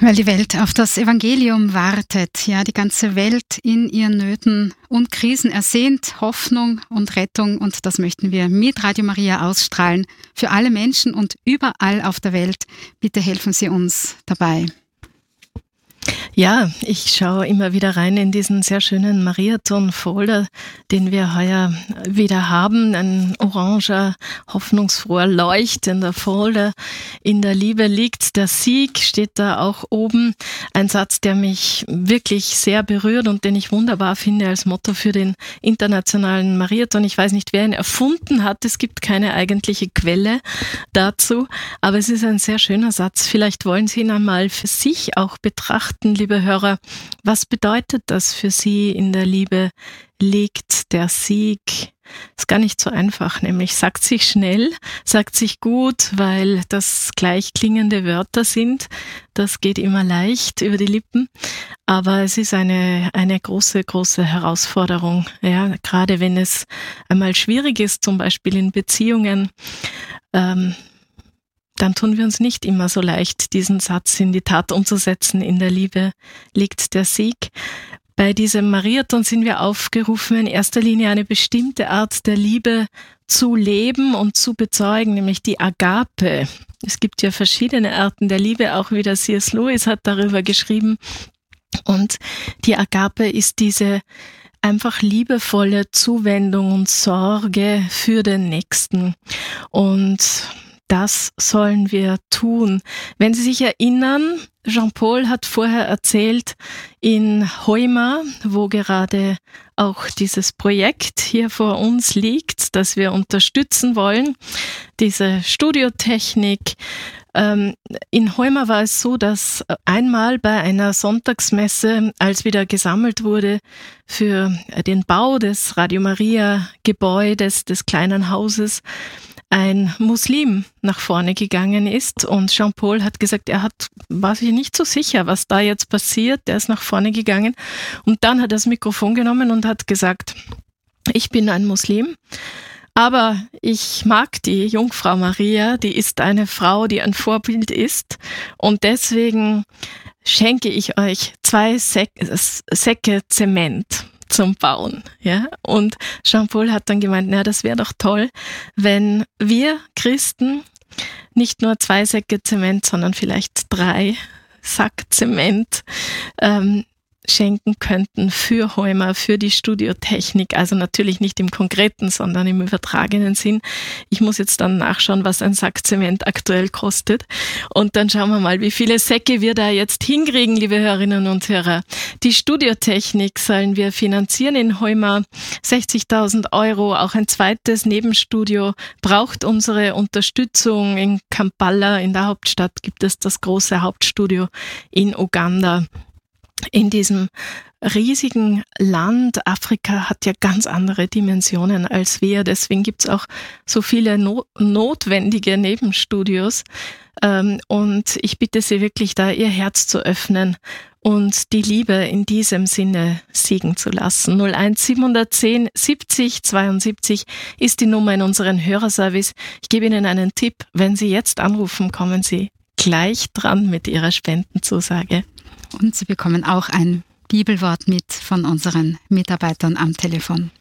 Weil die Welt auf das Evangelium wartet, ja, die ganze Welt in ihren Nöten und Krisen ersehnt Hoffnung und Rettung, und das möchten wir mit Radio Maria ausstrahlen für alle Menschen und überall auf der Welt. Bitte helfen Sie uns dabei. Ja, ich schaue immer wieder rein in diesen sehr schönen Mariathon-Folder, den wir heuer wieder haben. Ein oranger, hoffnungsfroher, leuchtender Folder. In der Liebe liegt der Sieg, steht da auch oben. Ein Satz, der mich wirklich sehr berührt und den ich wunderbar finde als Motto für den internationalen Mariathon. Ich weiß nicht, wer ihn erfunden hat. Es gibt keine eigentliche Quelle dazu, aber es ist ein sehr schöner Satz. Vielleicht wollen Sie ihn einmal für sich auch betrachten, liebe Hörer. Was bedeutet das für Sie? In der Liebe liegt der Sieg. Ist gar nicht so einfach, nämlich sagt sich schnell, sagt sich gut, weil das gleich klingende Wörter sind. Das geht immer leicht über die Lippen, aber es ist eine große, große Herausforderung. Ja, gerade wenn es einmal schwierig ist, zum Beispiel in Beziehungen, dann tun wir uns nicht immer so leicht, diesen Satz in die Tat umzusetzen. In der Liebe liegt der Sieg. Bei diesem Mariathon sind wir aufgerufen, in erster Linie eine bestimmte Art der Liebe zu leben und zu bezeugen, nämlich die Agape. Es gibt ja verschiedene Arten der Liebe, auch wieder C.S. Lewis hat darüber geschrieben. Und die Agape ist diese einfach liebevolle Zuwendung und Sorge für den Nächsten. Und das sollen wir tun. Wenn Sie sich erinnern, Jean-Paul hat vorher erzählt, in Hoima, wo gerade auch dieses Projekt hier vor uns liegt, das wir unterstützen wollen, diese Studiotechnik. In Hoima war es so, dass einmal bei einer Sonntagsmesse, als wieder gesammelt wurde für den Bau des Radio Maria Gebäudes, des kleinen Hauses, ein Muslim nach vorne gegangen ist, und Jean-Paul hat gesagt, war sich nicht so sicher, was da jetzt passiert. Der ist nach vorne gegangen und dann hat er das Mikrofon genommen und hat gesagt, ich bin ein Muslim, aber ich mag die Jungfrau Maria, die ist eine Frau, die ein Vorbild ist, und deswegen schenke ich euch 2 Säcke Zement zum Bauen, ja. Und Jean-Paul hat dann gemeint, das wäre doch toll, wenn wir Christen nicht nur 2 Säcke Zement, sondern vielleicht 3 Sack Zement schenken könnten für Hoima, für die Studiotechnik. Also natürlich nicht im konkreten, sondern im übertragenen Sinn. Ich muss jetzt dann nachschauen, was ein Sack Zement aktuell kostet. Und dann schauen wir mal, wie viele Säcke wir da jetzt hinkriegen, liebe Hörerinnen und Hörer. Die Studiotechnik sollen wir finanzieren in Hoima. 60.000 €. Auch ein zweites Nebenstudio braucht unsere Unterstützung. In Kampala, in der Hauptstadt, gibt es das große Hauptstudio in Uganda. In diesem riesigen Land, Afrika hat ja ganz andere Dimensionen als wir, deswegen gibt's auch so viele notwendige Nebenstudios, und ich bitte Sie wirklich, da Ihr Herz zu öffnen und die Liebe in diesem Sinne siegen zu lassen. 01 710 70 72 ist die Nummer in unseren Hörerservice. Ich gebe Ihnen einen Tipp, wenn Sie jetzt anrufen, kommen Sie gleich dran mit Ihrer Spendenzusage. Und Sie bekommen auch ein Bibelwort mit von unseren Mitarbeitern am Telefon.